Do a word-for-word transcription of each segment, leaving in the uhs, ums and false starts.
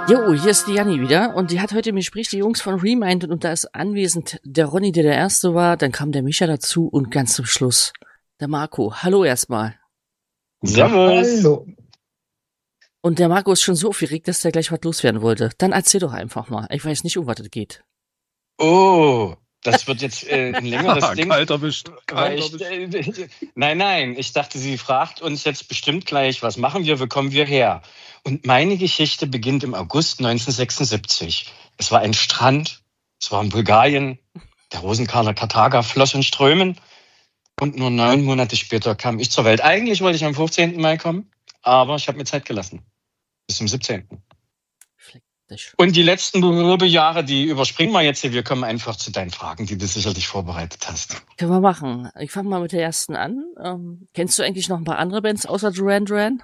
Jo, hier ist die Janni wieder und die hat heute im Gespräch die Jungs von Remind und da ist anwesend der Ronny, der der Erste war, dann kam der Micha dazu und ganz zum Schluss der Marco. Hallo erstmal. Servus. Hallo. Und der Marco ist schon so aufgeregt, dass der gleich was loswerden wollte. Dann erzähl doch einfach mal. Ich weiß nicht, um was es geht. Oh, das wird jetzt äh, ein längeres Ding. Kalt erwischt. Kalt Ich, äh, nein, nein, ich dachte, sie fragt uns jetzt bestimmt gleich, was machen wir, wo kommen wir her? Und meine Geschichte beginnt im August neunzehnhundertsechsundsiebzig. Es war ein Strand, es war in Bulgarien, der Rosenkaler Karthaga floss in Strömen und nur neun Monate später kam ich zur Welt. Eigentlich wollte ich am fünfzehnten Mai kommen, aber ich habe mir Zeit gelassen. Bis zum siebzehnten Und die letzten Jahre, die überspringen wir jetzt hier. Wir kommen einfach zu deinen Fragen, die du sicherlich vorbereitet hast. Können wir machen. Ich fange mal mit der ersten an. Ähm, kennst du eigentlich noch ein paar andere Bands außer Duran Duran?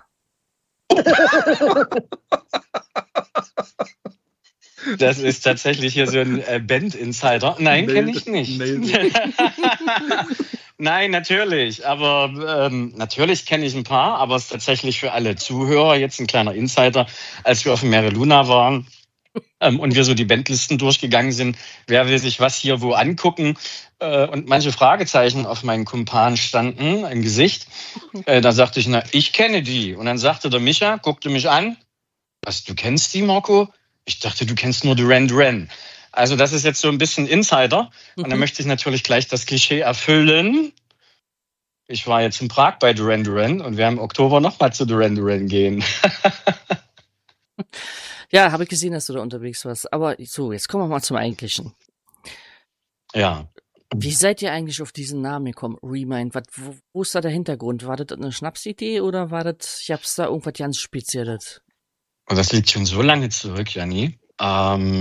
Das ist tatsächlich hier so ein äh, Band-Insider. Nein, kenne ich nicht. Nein, natürlich. Aber ähm, natürlich kenne ich ein paar, aber es ist tatsächlich für alle Zuhörer jetzt ein kleiner Insider. Als wir auf dem Mare Luna waren ähm, und wir so die Bandlisten durchgegangen sind, wer will sich was hier wo angucken äh, und manche Fragezeichen auf meinen Kumpan standen im Gesicht, äh, da sagte ich, na, ich kenne die. Und dann sagte der Micha, guckte mich an, was, du kennst die, Marco? Ich dachte, du kennst nur Duran Duran. Also das ist jetzt so ein bisschen Insider. Und dann Mhm. möchte ich natürlich gleich das Klischee erfüllen. Ich war jetzt in Prag bei Duran Duran und wir werden im Oktober nochmal zu Duran Duran gehen. Ja, habe ich gesehen, dass du da unterwegs warst. Aber so, jetzt kommen wir mal zum Eigentlichen. Ja. Wie seid ihr eigentlich auf diesen Namen gekommen? Remind, was, wo, wo ist da der Hintergrund? War das eine Schnapsidee oder war das, ich hab's da irgendwas ganz Spezielles? Und das liegt schon so lange zurück, Janni. Ähm,